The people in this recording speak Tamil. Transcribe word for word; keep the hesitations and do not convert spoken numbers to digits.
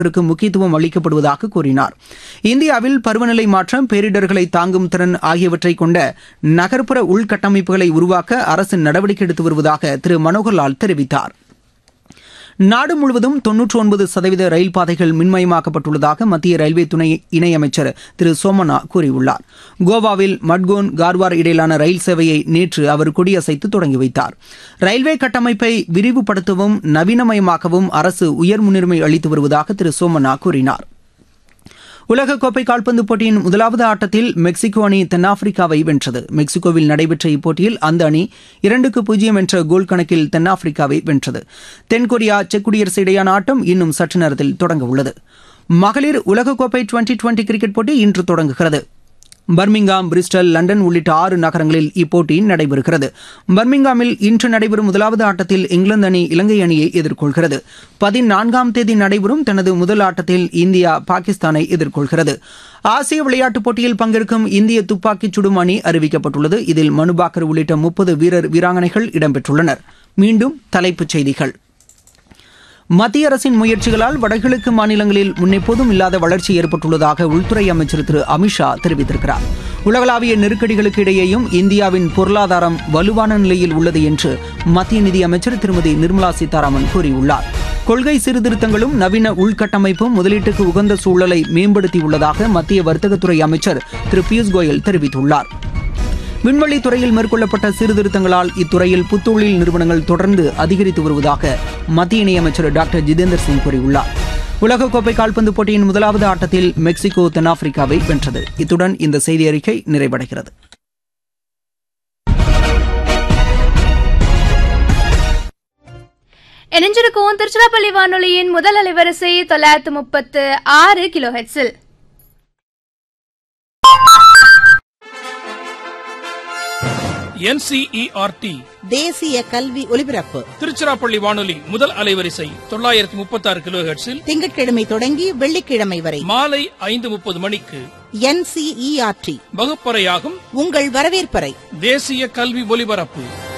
முக்கியத்துவம் அளிக்கப்படுவதாக கூறினார். இந்தியாவில் பருவநிலை மாற்றம், பேரிடர்களை தாங்கும் திறன் ஆகியவற்றை கொண்ட நகர்ப்புற உள்கட்டமைப்புகளை உருவாக்க அரசு நடவடிக்கை எடுத்து வருவதாக திரு மனோகர்லால் தெரிவித்தார். நாடு முழுவதும் தொன்னூற்றி ஒன்பது சதவீத ரயில் பாதைகள் மின்மயமாக்கப்பட்டுள்ளதாக மத்திய ரயில்வே துணை இணையமைச்சர் திரு சோமனா கூறியுள்ளார். கோவாவில் மட்கோன் கார்வார் இடையிலான ரயில் சேவையை நேற்று அவர் கொடியசைத்து தொடங்கி வைத்தார். ரயில்வே கட்டமைப்பை விரிவுபடுத்தவும் நவீனமயமாக்கவும் அரசு உயர் முன்னுரிமை அளித்து வருவதாக திரு சோமனா கூறினார். உலகக்கோப்பை கால்பந்து போட்டியின் முதலாவது ஆட்டத்தில் மெக்சிகோ அணி தென்னாப்பிரிக்காவை வென்றது. மெக்சிகோவில் நடைபெற்ற இப்போட்டியில் அந்த அணி இரண்டுக்கு பூஜ்ஜியம் என்ற கோல் கணக்கில் தென்னாப்பிரிக்காவை வென்றது. தென்கொரியா செக் குடியரசு இடையான ஆட்டம் இன்னும் சற்று நேரத்தில் தொடங்க உள்ளது. மகளிர் உலகக்கோப்பை டுவெண்டி டுவெண்டி கிரிக்கெட் போட்டி இன்று தொடங்குகிறது. பர்மிங்காம், பிரிஸ்டல், லண்டன் உள்ளிட்ட ஆறு நகரங்களில் இப்போட்டி நடைபெறுகிறது. பர்மிங்காமில் இன்று நடைபெறும் முதலாவது ஆட்டத்தில் இங்கிலாந்து அணி இலங்கை அணியை எதிர்கொள்கிறது. பதினான்காம் தேதி நடைபெறும் தனது முதல் ஆட்டத்தில் இந்தியா பாகிஸ்தானை எதிர்கொள்கிறது. ஆசிய விளையாட்டுப் போட்டியில் பங்கேற்கும் இந்திய துப்பாக்கிச் சுடும் அணி அறிவிக்கப்பட்டுள்ளது. இதில் மனுபாக்கர் உள்ளிட்ட முப்பது வீரர் வீராங்கனைகள் இடம்பெற்றுள்ளனர். மீண்டும் தலைப்புச் செய்திகள். மத்திய அரசின் முயற்சிகளால் வடகிழக்கு மாநிலங்களில் முன்னெப்போதும் இல்லாத வளர்ச்சி ஏற்பட்டுள்ளதாக உள்துறை அமைச்சர் திரு அமித்ஷா தெரிவித்திருக்கிறார். உலகளாவிய நெருக்கடிகளுக்கு இடையேயும் இந்தியாவின் பொருளாதாரம் வலுவான நிலையில் உள்ளது என்று மத்திய நிதியமைச்சர் திருமதி நிர்மலா சீதாராமன் கூறியுள்ளார். கொள்கை சீர்திருத்தங்களும் நவீன உள்கட்டமைப்பும் முதலீட்டுக்கு உகந்த சூழலை மேம்படுத்தியுள்ளதாக மத்திய வர்த்தகத்துறை அமைச்சர் திரு பியூஷ் கோயல் தெரிவித்துள்ளார். விண்வெளி துறையில் மேற்கொள்ளப்பட்ட சீர்திருத்தங்களால் இத்துறையில் புத்தொழில் நிறுவனங்கள் தொடர்ந்து அதிகரித்து வருவதாக மத்திய இணையமைச்சர் டாக்டர் ஜிதேந்தர் சிங் கூறியுள்ளார். உலகக்கோப்பை கால்பந்து போட்டியின் முதலாவது ஆட்டத்தில் மெக்சிகோ தென்னாப்பிரிக்காவை வென்றது. இத்துடன் இந்த செய்தி அறிக்கை நிறைவடைகிறது. இணைஞ்சிருக்கும் திருச்சிராப்பள்ளி வானொலியின் முதல் அலைவரிசை தொள்ளாயிரத்து முப்பத்து ஆறு கிலோ ஹெட்ஸில் N C E R D தேசிய கல்வி ஒலிபரப்பு திருச்சிராப்பள்ளி வானொலி முதல் அலைவரிசை தொள்ளாயிரத்து முப்பத்தி ஆறு கிலோ ஹெர்ட்ஸில் திங்கட்கிழமை தொடங்கி வெள்ளிக்கிழமை வரை மாலை ஐந்து முப்பது மணிக்கு N C E R D வகுப்பறையாகும் உங்கள் வரவேற்பறை தேசிய கல்வி ஒலிபரப்பு.